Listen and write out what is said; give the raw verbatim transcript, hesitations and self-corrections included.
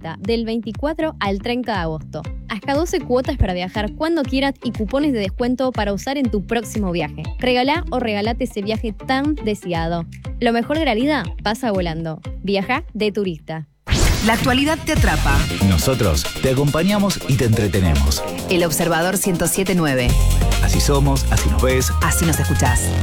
Turista, del veinticuatro al treinta de agosto. Hasta doce cuotas para viajar cuando quieras y cupones de descuento para usar en tu próximo viaje. Regalá o regalate ese viaje tan deseado. Lo mejor de la vida pasa volando. Viaja de turista. La actualidad te atrapa. Nosotros te acompañamos y te entretenemos. El Observador ciento siete punto nueve. Así somos, así nos ves, así nos escuchás.